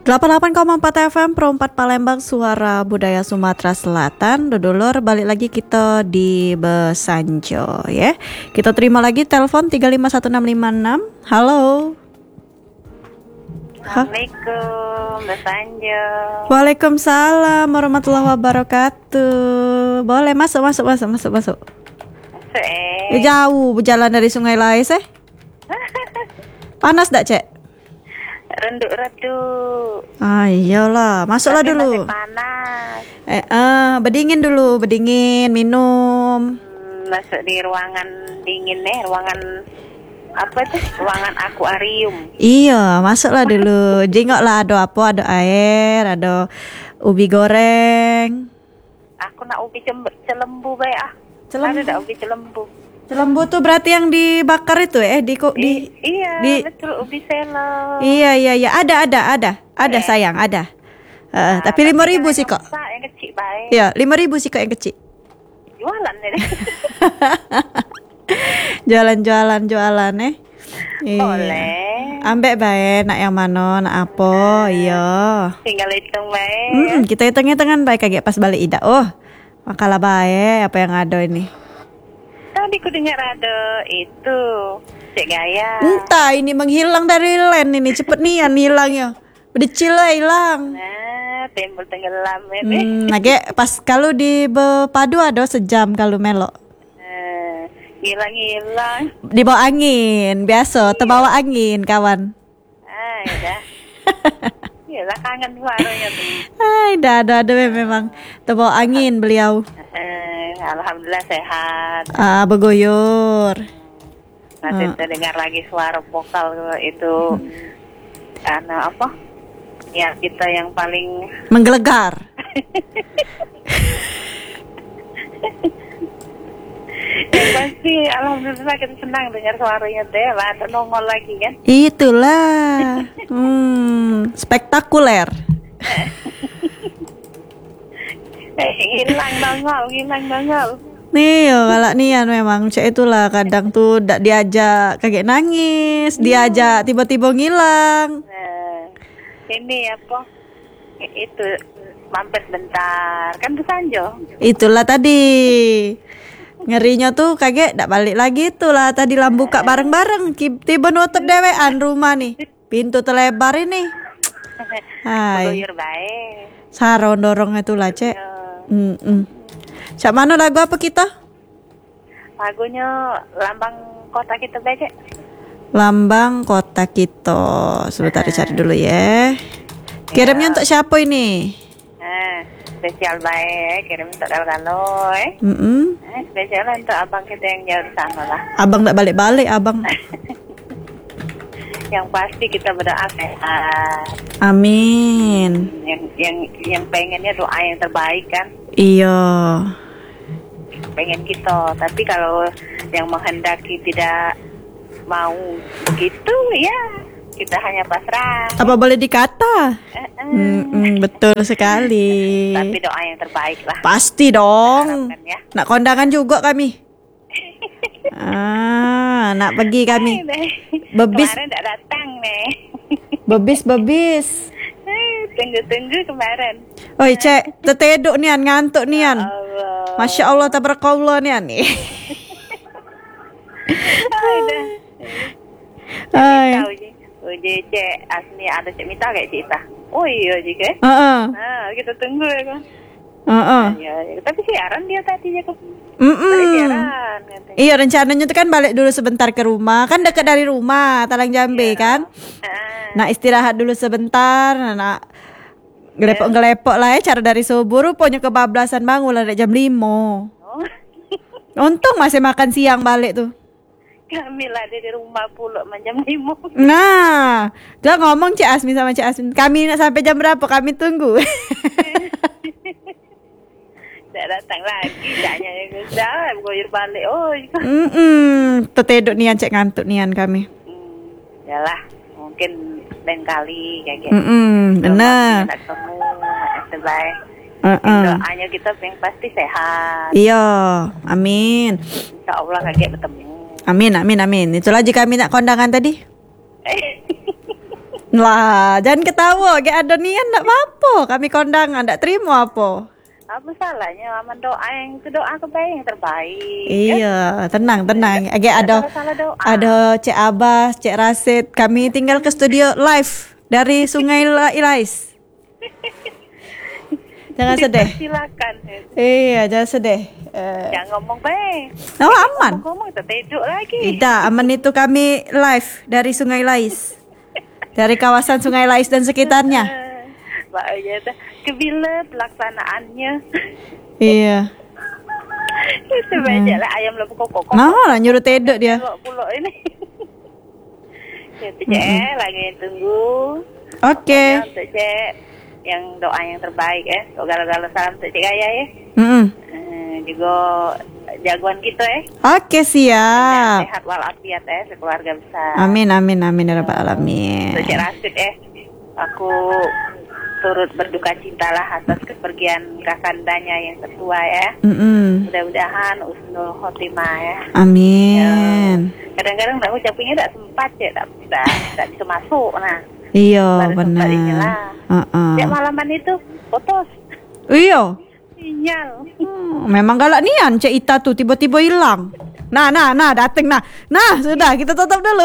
88,4 FM Pro 4 Palembang, suara budaya Sumatera Selatan. Dodolor, balik lagi kita di Besanjo ya. Kita terima lagi telepon 351656. Halo. Assalamualaikum, Besanjo. Waalaikumsalam warahmatullahi wabarakatuh. Boleh masuk. Jauh berjalan dari Sungai Lais Panas dak, Cek? Renduk-reduk. Iyalah, masuklah tapi dulu. Masih panas. Berdingin dulu, minum. Masuk di ruangan dingin ruangan apa tuh? Ruangan akuarium. Iya, masuklah dulu. Jengoklah, ada apa? Ada air, ada ubi goreng. Aku nak ubi celembu baik Celembu. Ada tak ubi celembu? Celembu tuh berarti yang dibakar itu Iya, di betul ubi selo. Iya, ada sayang, ada. Tapi 5.000 sih kok. Yang kecil baik. Iya, 5.000 sih kok yang kecil. Jualan deh. Jualan Iya. Boleh. Ambek bae, nak yang mana, nak apa, iya. Tinggal hitung baik. Kita hitung-hitungan baik kayak pas balik ida. Oh, makalah bae apa yang ada ini. Tadi ku dengar ada itu Cek Gaya. Entah ini menghilang dari land ini, cepet nian hilangnya. Bedecil hilang. Nah, timbul tenggelam ini. Lagi pas kalau di Bepadu ada sejam kalau melok. Hilang. Di bawah angin, biasa, terbawa angin kawan. Udah. Yalah kangen suaranya tuh. Ada memang terbawa angin beliau. Alhamdulillah sehat. Begoyor. Nanti terdengar lagi suara vokal itu karena apa? Ya kita yang paling menggelegar. Yang pasti alhamdulillah kita senang dengar suaranya Dewa atau nongol lagi kan. Itulah. Spektakuler. Hilang nongol. Nih, kalau nian memang cek itulah kadang tuh dak diajak kaget nangis, diajak tiba-tiba ngilang. Ini apa? Itu mampir bentar kan Besanjo. Itulah tadi. Ngerinya tuh kaget dak balik lagi itulah tadi buka bareng-bareng tiba nutup dewean rumah nih. Pintu terlebar ini. Hai. Buyur baik. Saron dorong itulah, Cek. Cak mana lagu apa kita? Lagunya Lambang Kota Kita Becek. Lambang Kota Kita. Sebentar dicari dulu ya. Kirimnya untuk siapa ini? Spesial baik, kirim untuk kalau spesial untuk abang kita yang jauh di sana lah. Abang tak balik-balik, abang. Yang pasti kita berdoa sehat. Amin. Yang pengennya doa yang terbaik kan? Iya. Pengen kita, tapi kalau yang menghendaki tidak mau begitu ya kita hanya pasrah. Apa boleh dikata? Betul sekali. Tapi doa yang terbaik lah. Pasti dong. Harapkan, ya. Nak kondangan juga kami. Nak pergi kami. Bebis. Kemarin tak datang nih. Bebis. Tunggu kemarin. Oi, Cek, teteduk nian, ngantuk nian. Allah. Masya Allah, tabarakallah nian nih. Hai. Uji Cek Asmi ada Cek Mita kayak Cita. Oh iya juga. Kita tunggu ya kan. Ya, tapi siaran dia tadi ya kan. Siaran. Iya, rencananya tuh kan balik dulu sebentar ke rumah. Kan dekat dari rumah, Talang Jambe kan. Nah, istirahat dulu sebentar. Nah, gelepok lah ya. Cara dari subuh rupanya kebablasan bangun lah jam 5. Untung masih makan siang balik tuh. Kami lah di rumah pula jam 5. Nah, dia ngomong Cik Asmi sama Cik Asmi. Kami nak sampai jam berapa? Kami tunggu. Tak datang lagi. Jaknya dah goyur balik. Teteduk nian Cek ngantuk nian kami. Yalah, mungkin lain kali kayak gitu. Benar. Nak ketemu, sebaik. Doanya kita yang pasti sehat. Iya, amin. Insya Allah kayak bertemu. Amin. Itulah jika kami nak kondangan tadi. Lah, jangan ketawa, gak ada nian ndak apa-apa. Kami kondangan ndak terima apa. Apa salahnya aman doa yang itu doa kebaik yang terbaik. Iya, tenang. Agak Salah doa. ada Cek Abbas, Cek Rasid. Kami tinggal ke studio live dari Sungai Ilais. Jangan sedih. Silakan. Iya, jangan sedih. Jangan ngomong baik. Oh, aman. Ngomong tertidur lagi. Tidak, aman itu kami live dari Sungai Ilais. Dari kawasan Sungai Ilais dan sekitarnya. Pak ya kebila pelaksanaannya. Iya. Itu banyak lah ayam lembu kokok. Nah, nyuruh tedok dia. Pulau ini. Jadi Cek lagi tunggu. Oke. Untuk Cek yang doa yang terbaik ya. Segala-gala salam untuk Cek Gaya ya. Juga jagoan kita ya. Oke, siap. Sehat walafiat ya sekeluarga besar. Amin ya rabbal alamin. Untuk Cek Rasid ya. Aku turut berduka cita lah atas kepergian kakandanya yang tertua ya. Mudah-mudahan usnul khotimah ya. Amin. Kadang-kadang tak ucapinnya tak sempat ya, tak bisa masuk. Nah, iya benar. Tiap malaman itu putus. Iya. Sinyal. Memang galak nian Cik Ita tuh tiba-tiba hilang. Nah, dateng nah. Nah, sudah kita tutup dulu.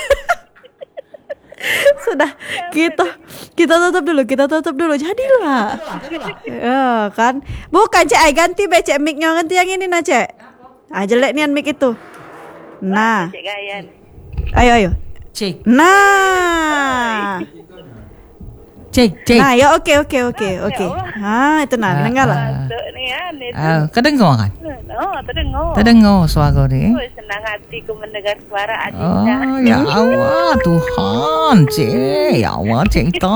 Sudah kita tutup dulu jadilah ya kan bukan Cek ganti becek mic-nya ganti yang ini nah Cek jelek nian mic itu nah ayo cek nah cek nah ya oke itu nah dengar lah kedengar kan terdengar suara dia. Senang hatiku mendengar suara Adinda. Oh ya Allah Tuhan Cik ya Allah Cik Ita.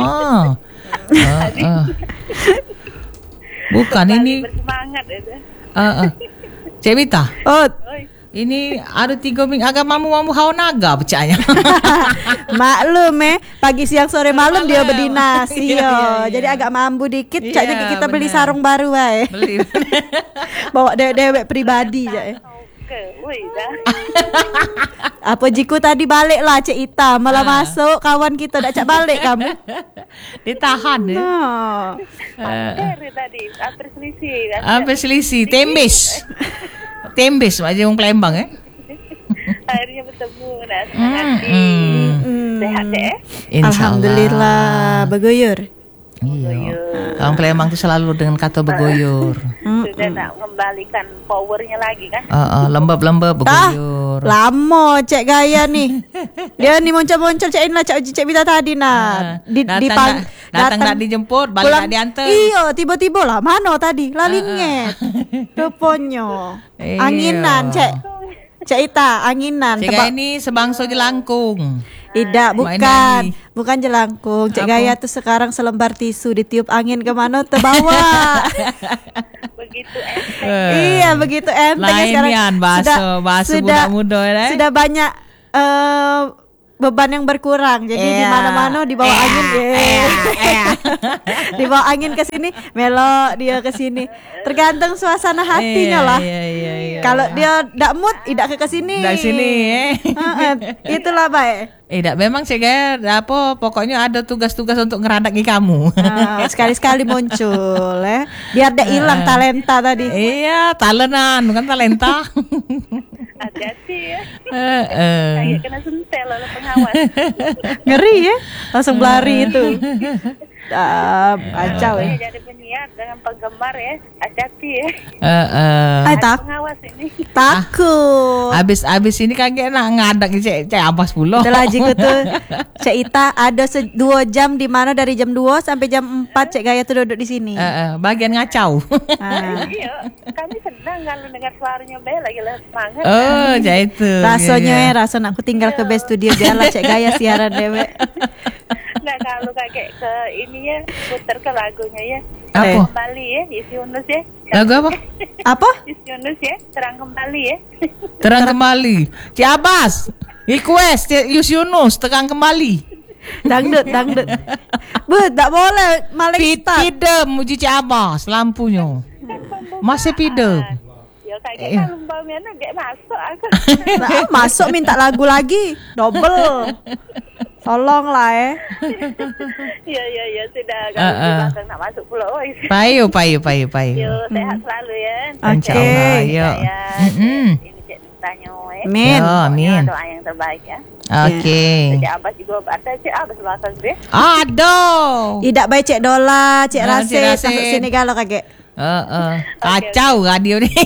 Bukan ini bersemangat itu. Cik Ita. Oh ini ada 3 minggu agak mamu hau naga percaya. Maklum pagi siang sore malam dia berdinas. Iya. Jadi agak mampu dikit caknya kita beli sarung baru beli. Bawa dewek pribadi ya. Apa jiku tadi balik lah Cik Ita malah masuk kawan kita dak cak balik kamu. Ditahan ya. Tadi apa selisih tembes aja orang Palembang akhirnya bertemu sehat ya. Alhamdulillah bergoyor. Iya. Orang Palembang itu selalu dengan kata bergoyor. Sudah nak mengembalikan powernya lagi kan? Lembab bergoyor. Lama Cek Gaya nih. Dia nih moncol-moncol Cek Ina Cek Bita tadi nah. Datang nak dijemput, balik nak diantar. Iya, tiba-tiba lah mana tadi? Lalinget. Rupanya. Anginan Cek Ita, anginan. Cek ini sebangsa jelangkung. Tidak, bukan jelangkung. Cek Gaya tuh sekarang selembar tisu ditiup angin kemana terbawa. Begitu iya, begitu enteng sekarang. Bahasa muda-muda sudah banyak beban yang berkurang. Jadi di mana-mana dibawa angin dibawa angin ke sini, melok dia ke sini. Tergantung suasana hatinya lah. Kalau dia ndak mood, tidak ke sini. Dari sini. Itulah baik. Memang sih apa pokoknya ada tugas-tugas untuk ngeradaki kamu. Sekali-sekali muncul biar tidak hilang talenta tadi. Iya, talentan bukan talenta. Hati-hati ya. Kayak kena sentel oleh pengawas. Ngeri ya, langsung lari itu. Kacau ya. Jadi penyiar dengan penggemar ya, hati-hati ya. Pengawas ini. Takut. Abis ini kaget nak ngadak Cek Abbas pula. Itulah jiku tuh Cek Ita ada 2 jam di mana dari jam 2 sampai jam 4 Cek Gaya tuh duduk di sini. Bagian ngacau. Iya, kami senang kalau dengar suaranya Bel lagi lah semangat. Oh, jadi itu. Rasanya rasanya aku tinggal ke best studio biarlah Cek Gaya siaran dewe. Nggak kalau kayak ke ini ya putar ke lagunya ya. Apa? Kembali ya, Isi Yunus ya. Lagu apa? Apa? Isi Yunus ya, terang kembali ya. Terang kembali. Cik Abbas, request Yus Yunus terang kembali. Dangdut. Tak boleh malaikat. Pidem muji Cik Abbas lampunya. Masih pidem. Ya kayak kalau umpamanya gak masuk aku. Masuk minta lagu lagi, double. Tolonglah ya. Ya sudah. Kalau di belakang nak masuk pulau. Payu. Yo, sehat selalu ya. Oke. Yuk. Ini Cik tanya. Amin. Amin. Doa yang terbaik ya. Oke. Cik Abbas juga ada Cik Abbas belakang dia. Aduh. Tidak baik Cik Dola, Cik Nah, Cik Rasid Rasid. sampai sini kalau kakek. Kacau radio ni.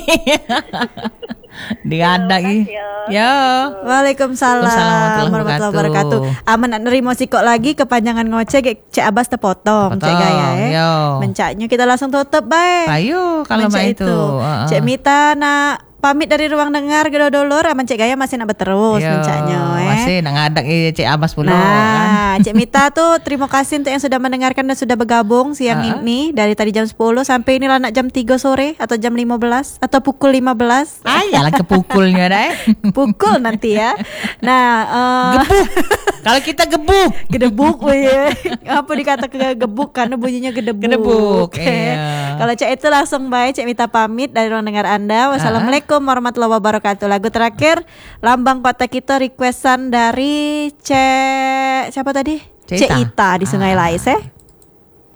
Dia ada lagi. Ya. Waalaikumsalam warahmatullahi wabarakatuh. Aman nak nerima sikok lagi kepanjangan ngoceh Cik Abbas terpotong Cik Gaya Yo. Mencaknya kita langsung tutup baik. Payu kalau Mencak mak itu. Cik Mita nak pamit dari ruang dengar gedodolor. Aman Cik Gaya masih nak berterus Yo, mencaknya masih nak ngadak Cik Abbas pula Nah kan. Cik Mita tuh terima kasih untuk yang sudah mendengarkan dan sudah bergabung siang ini. Dari tadi jam 10 sampai inilah nak jam 3 sore atau jam 15 atau pukul 15. Ayalah kepukulnya dah. Pukul nanti ya. Nah Kalau kita gebuk. gedebuk ya. Apa dikata gebuk karena bunyinya gedebuk. Gedebuk, Oke. iya. Kalau Cik itu langsung baik Cik Mita pamit dari ruang dengar Anda. Wassalamualaikum warahmatullahi wabarakatuh. Lagu terakhir lambang kota kita requestan dari siapa tadi? Cik Ita. Cik Ita di Sungai Lais